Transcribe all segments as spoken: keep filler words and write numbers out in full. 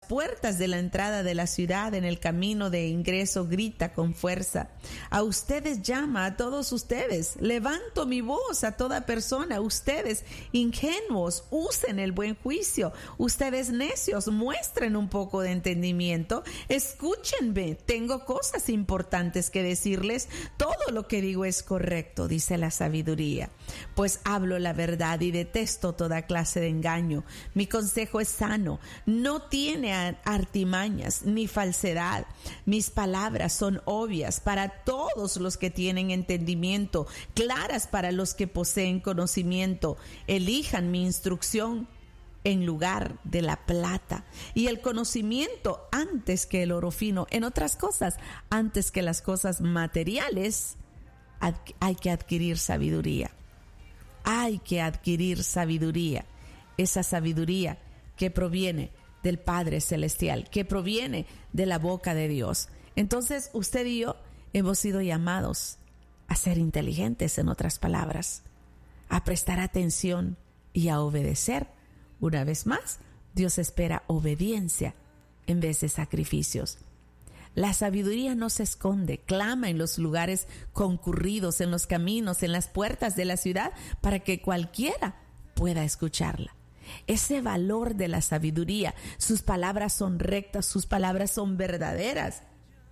puertas de la entrada de la ciudad, en el camino de ingreso, grita con fuerza. A ustedes llama, a todos ustedes. Levanto mi voz a toda persona. Ustedes, ingenuos, usen el buen juicio. Ustedes, necios, muestren un poco de entendimiento. Escúchenme, tengo cosas importantes que decirles. Todo lo que digo es correcto, dice la sabiduría. Pues hablo la verdad y detesto toda clase de engaño. Mi consejo es sano, no tiene artimañas ni falsedad. Mis palabras son obvias para todos los que tienen entendimiento, claras para los que poseen conocimiento. Elijan mi instrucción en lugar de la plata y el conocimiento antes que el oro fino. En otras cosas, antes que las cosas materiales, hay que adquirir sabiduría. Hay que adquirir sabiduría. Esa sabiduría que proviene del Padre Celestial, que proviene de la boca de Dios. Entonces, usted y yo hemos sido llamados a ser inteligentes, en otras palabras, a prestar atención y a obedecer. Una vez más, Dios espera obediencia en vez de sacrificios. La sabiduría no se esconde, clama en los lugares concurridos, en los caminos, en las puertas de la ciudad, para que cualquiera pueda escucharla. Ese valor de la sabiduría, sus palabras son rectas, sus palabras son verdaderas,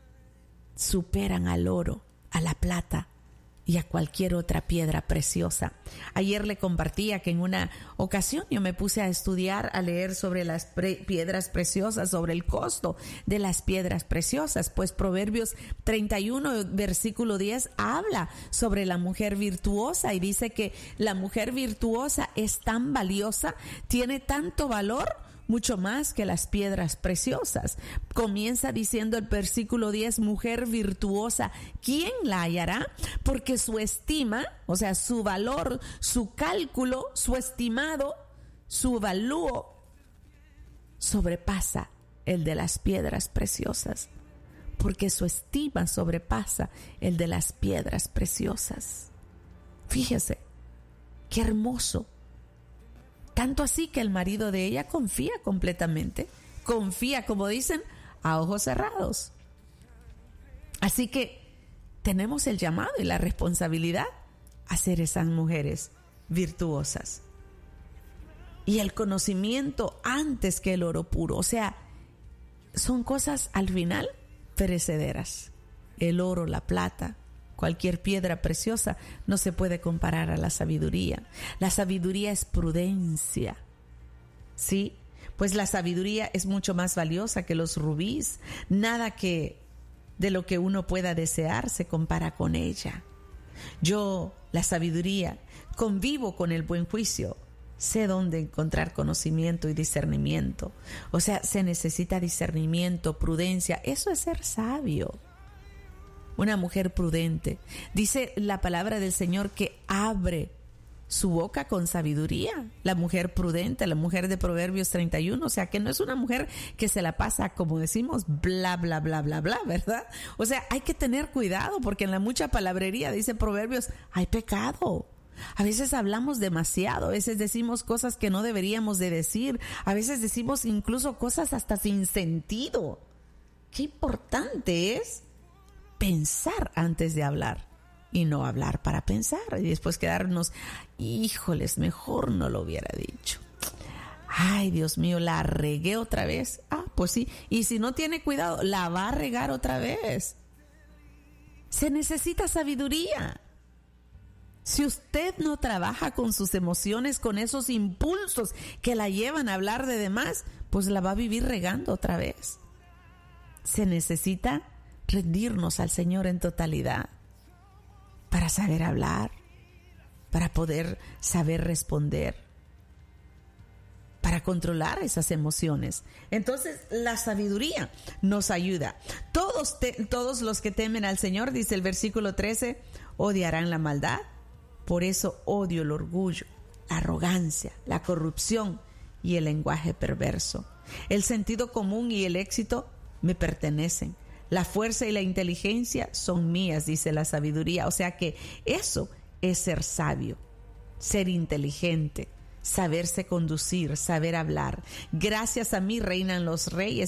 superan al oro, a la plata y a cualquier otra piedra preciosa. Ayer le compartía que en una ocasión yo me puse a estudiar, a leer sobre las pre- piedras preciosas, sobre el costo de las piedras preciosas, pues Proverbios treinta y uno, versículo diez, habla sobre la mujer virtuosa y dice que la mujer virtuosa es tan valiosa, tiene tanto valor, mucho más que las piedras preciosas. Comienza diciendo el versículo diez, mujer virtuosa, ¿quién la hallará? Porque su estima, o sea, su valor, su cálculo, su estimado, su valúo sobrepasa el de las piedras preciosas. Porque su estima sobrepasa el de las piedras preciosas. Fíjese, qué hermoso. Tanto así que el marido de ella confía completamente, confía, como dicen, a ojos cerrados. Así que tenemos el llamado y la responsabilidad a ser esas mujeres virtuosas. Y el conocimiento antes que el oro puro, o sea, son cosas al final perecederas. El oro, la plata, cualquier piedra preciosa no se puede comparar a la sabiduría. La sabiduría es prudencia, ¿sí? Pues la sabiduría es mucho más valiosa que los rubíes. Nada que de lo que uno pueda desear se compara con ella. Yo, la sabiduría, convivo con el buen juicio. Sé dónde encontrar conocimiento y discernimiento. O sea, se necesita discernimiento, prudencia. Eso es ser sabio. Una mujer prudente. Dice la palabra del Señor que abre su boca con sabiduría. La mujer prudente, la mujer de Proverbios treinta y uno. O sea, que no es una mujer que se la pasa, como decimos, bla, bla, bla, bla, bla, ¿verdad? O sea, hay que tener cuidado porque en la mucha palabrería, dice Proverbios, hay pecado. A veces hablamos demasiado, a veces decimos cosas que no deberíamos de decir, a veces decimos incluso cosas hasta sin sentido. Qué importante es pensar antes de hablar y no hablar para pensar y después quedarnos, híjoles, mejor no lo hubiera dicho. Ay, Dios mío, la regué otra vez. Ah, pues sí, y si no tiene cuidado, la va a regar otra vez. Se necesita sabiduría. Si usted no trabaja con sus emociones, con esos impulsos que la llevan a hablar de demás, pues la va a vivir regando otra vez. Se necesita rendirnos al Señor en totalidad para saber hablar, para poder saber responder, para controlar esas emociones. Entonces la sabiduría nos ayuda. Todos, te, todos los que temen al Señor, dice el versículo trece, odiarán la maldad. Por eso odio el orgullo, la arrogancia, la corrupción y el lenguaje perverso. El sentido común y el éxito me pertenecen. La fuerza y la inteligencia son mías, dice la sabiduría. O sea que eso es ser sabio, ser inteligente, saberse conducir, saber hablar. Gracias a mí reinan los reyes.